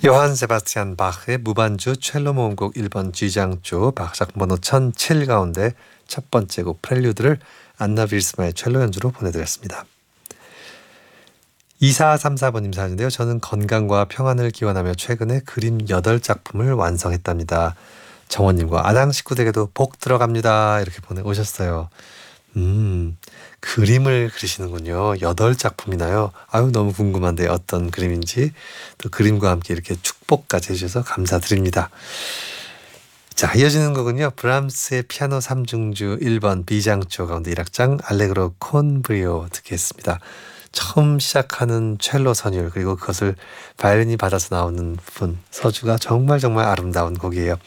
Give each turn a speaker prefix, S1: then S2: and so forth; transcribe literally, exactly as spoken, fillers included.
S1: 요한 세바스티안 바흐의 무반주 첼로 모음곡 일 번 G장조 박작 번호 천칠 가운데 첫 번째 곡 프렐류드를 안나 빌스마의 첼로 연주로 보내드렸습니다. 이사삼사 번님 사연인데요. 저는 건강과 평안을 기원하며 최근에 그림 여덟 작품을 완성했답니다. 정원님과 아당 식구들에게도 복 들어갑니다. 이렇게 보내오셨어요. 음, 그림을 그리시는군요. 여덟 작품이나요? 아유, 너무 궁금한데 어떤 그림인지 또 그림과 함께 이렇게 축복까지 해주셔서 감사드립니다. 자, 이어지는 곡은요. 브람스의 피아노 삼중주 일 번 B장조 가운데 일 악장 알레그로 콘 브리오 듣겠습니다. 처음 시작하는 첼로 선율 그리고 그것을 바이올린이 받아서 나오는 부분 서주가 정말 정말 아름다운 곡이에요.